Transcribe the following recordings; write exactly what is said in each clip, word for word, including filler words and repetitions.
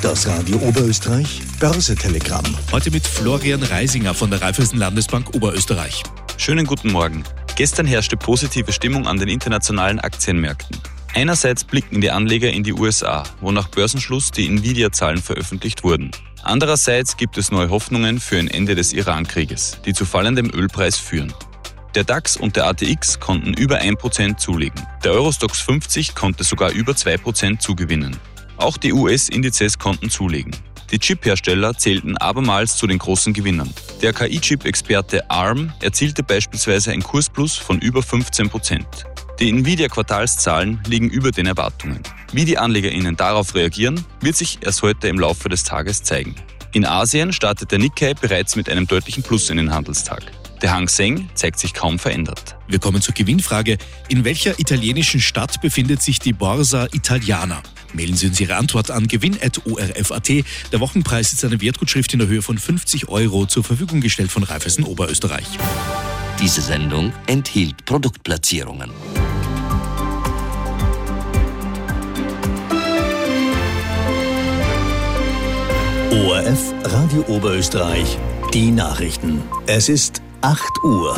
Das Radio Oberösterreich Börse-Telegramm. Heute mit Florian Reisinger von der Raiffeisen Landesbank Oberösterreich. Schönen guten Morgen. Gestern herrschte positive Stimmung an den internationalen Aktienmärkten. Einerseits blicken die Anleger in die U S A, wo nach Börsenschluss die Nvidia-Zahlen veröffentlicht wurden. Andererseits gibt es neue Hoffnungen für ein Ende des Iran-Krieges, die zu fallendem Ölpreis führen. Der DAX und der A T X konnten über ein Prozent zulegen. Der Eurostoxx fünfzig konnte sogar über zwei Prozent zugewinnen. Auch die U S-Indizes konnten zulegen. Die Chip-Hersteller zählten abermals zu den großen Gewinnern. Der K I-Chip-Experte ARM erzielte beispielsweise ein Kursplus von über fünfzehn Prozent. Die Nvidia-Quartalszahlen liegen über den Erwartungen. Wie die AnlegerInnen darauf reagieren, wird sich erst heute im Laufe des Tages zeigen. In Asien startet der Nikkei bereits mit einem deutlichen Plus in den Handelstag. Der Hang Seng zeigt sich kaum verändert. Wir kommen zur Gewinnfrage. In welcher italienischen Stadt befindet sich die Borsa Italiana? Mailen Sie uns Ihre Antwort an gewinn at o r f punkt a t. Der Wochenpreis ist eine Wertgutschrift in der Höhe von fünfzig Euro zur Verfügung gestellt von Raiffeisen Oberösterreich. Diese Sendung enthielt Produktplatzierungen. O R F Radio Oberösterreich, die Nachrichten. Es ist acht Uhr.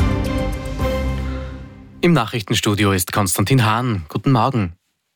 Im Nachrichtenstudio ist Konstantin Hahn. Guten Morgen.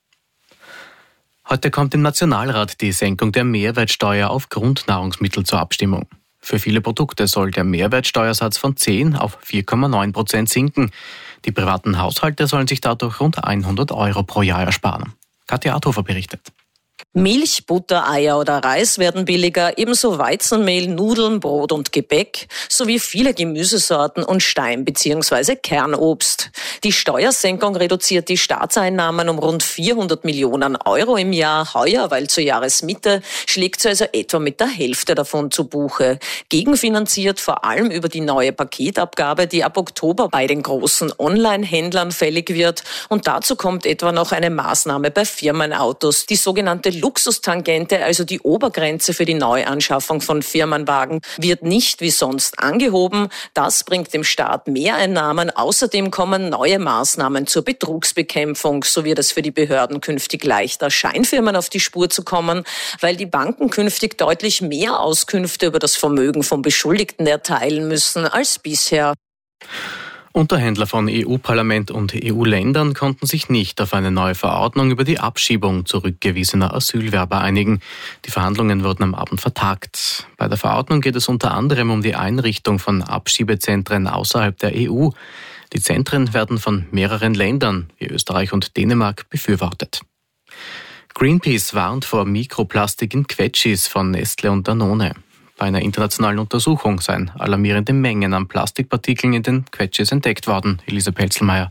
Heute kommt im Nationalrat die Senkung der Mehrwertsteuer auf Grundnahrungsmittel zur Abstimmung. Für viele Produkte soll der Mehrwertsteuersatz von zehn auf vier Komma neun Prozent sinken. Die privaten Haushalte sollen sich dadurch rund hundert Euro pro Jahr ersparen. Katja Arthofer berichtet. Milch, Butter, Eier oder Reis werden billiger, ebenso Weizenmehl, Nudeln, Brot und Gebäck, sowie viele Gemüsesorten und Stein- bzw. Kernobst. Die Steuersenkung reduziert die Staatseinnahmen um rund vierhundert Millionen Euro im Jahr. Heuer, weil zur Jahresmitte, schlägt sie also etwa mit der Hälfte davon zu Buche. Gegenfinanziert vor allem über die neue Paketabgabe, die ab Oktober bei den großen Online-Händlern fällig wird. Und dazu kommt etwa noch eine Maßnahme bei Firmenautos, die sogenannte Luxustangente, also die Obergrenze für die Neuanschaffung von Firmenwagen, wird nicht wie sonst angehoben. Das bringt dem Staat Mehreinnahmen. Außerdem kommen neue Maßnahmen zur Betrugsbekämpfung. So wird es für die Behörden künftig leichter, Scheinfirmen auf die Spur zu kommen, weil die Banken künftig deutlich mehr Auskünfte über das Vermögen von Beschuldigten erteilen müssen als bisher. Unterhändler von E U-Parlament und E U-Ländern konnten sich nicht auf eine neue Verordnung über die Abschiebung zurückgewiesener Asylwerber einigen. Die Verhandlungen wurden am Abend vertagt. Bei der Verordnung geht es unter anderem um die Einrichtung von Abschiebezentren außerhalb der E U. Die Zentren werden von mehreren Ländern, wie Österreich und Dänemark, befürwortet. Greenpeace warnt vor Mikroplastik in Quetschis von Nestle und Danone. Bei einer internationalen Untersuchung seien alarmierende Mengen an Plastikpartikeln in den Quetschis entdeckt worden. Elisa Pelzelmeier.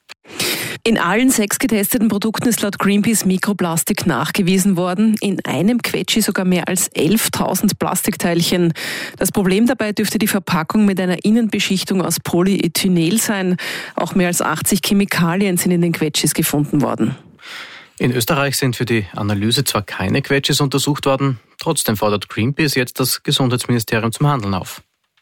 In allen sechs getesteten Produkten ist laut Greenpeace Mikroplastik nachgewiesen worden. In einem Quetschi sogar mehr als elftausend Plastikteilchen. Das Problem dabei dürfte die Verpackung mit einer Innenbeschichtung aus Polyethylenol sein. Auch mehr als achtzig Chemikalien sind in den Quetschis gefunden worden. In Österreich sind für die Analyse zwar keine Quetschis untersucht worden, trotzdem fordert Greenpeace jetzt das Gesundheitsministerium zum Handeln auf.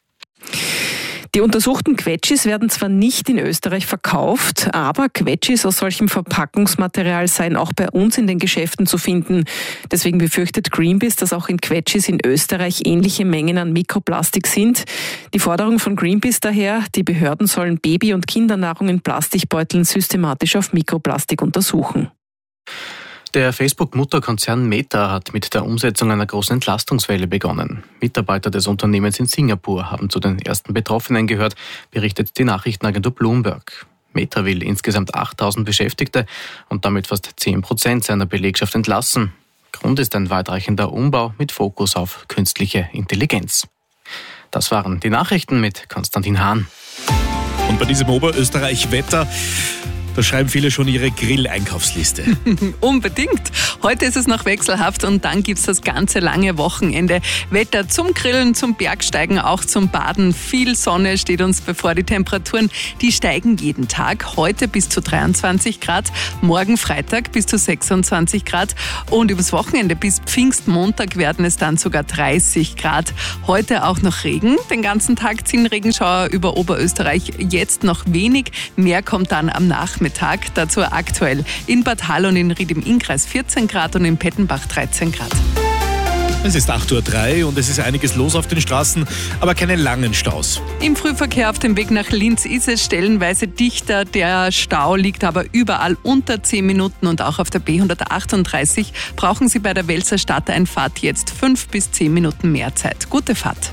Die untersuchten Quetschis werden zwar nicht in Österreich verkauft, aber Quetschis aus solchem Verpackungsmaterial seien auch bei uns in den Geschäften zu finden. Deswegen befürchtet Greenpeace, dass auch in Quetschis in Österreich ähnliche Mengen an Mikroplastik sind. Die Forderung von Greenpeace daher, die Behörden sollen Baby- und Kindernahrung in Plastikbeuteln systematisch auf Mikroplastik untersuchen. Der Facebook-Mutterkonzern Meta hat mit der Umsetzung einer großen Entlastungswelle begonnen. Mitarbeiter des Unternehmens in Singapur haben zu den ersten Betroffenen gehört, berichtet die Nachrichtenagentur Bloomberg. Meta will insgesamt achttausend Beschäftigte und damit fast zehn Prozent seiner Belegschaft entlassen. Grund ist ein weitreichender Umbau mit Fokus auf künstliche Intelligenz. Das waren die Nachrichten mit Konstantin Hahn. Und bei diesem Oberösterreich-Wetter, da schreiben viele schon ihre Grill-Einkaufsliste. Unbedingt. Heute ist es noch wechselhaft und dann gibt es das ganze lange Wochenende. Wetter zum Grillen, zum Bergsteigen, auch zum Baden. Viel Sonne steht uns bevor. Die Temperaturen, die steigen jeden Tag. Heute bis zu dreiundzwanzig Grad, morgen Freitag bis zu sechsundzwanzig Grad und übers Wochenende bis Pfingstmontag werden es dann sogar dreißig Grad. Heute auch noch Regen. Den ganzen Tag ziehen Regenschauer über Oberösterreich. Jetzt noch wenig. Mehr kommt dann am Nachmittag. Dazu aktuell in Bad Hall und in Ried im Innkreis vierzehn Grad und in Pettenbach dreizehn Grad. Es ist acht Uhr drei und es ist einiges los auf den Straßen, aber keine langen Staus. Im Frühverkehr auf dem Weg nach Linz ist es stellenweise dichter. Der Stau liegt aber überall unter zehn Minuten und auch auf der B hundertachtunddreißig brauchen Sie bei der Welser Stadteinfahrt jetzt fünf bis zehn Minuten mehr Zeit. Gute Fahrt.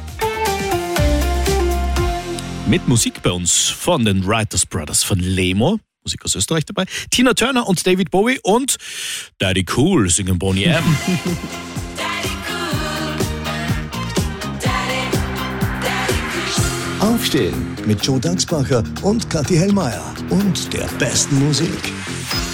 Mit Musik bei uns von den Writers Brothers von Lemo. Musik aus Österreich dabei. Tina Turner und David Bowie und Daddy Cool singen Boney M. Aufstehen mit Joe Daxbacher und Kathi Hellmeier und der besten Musik.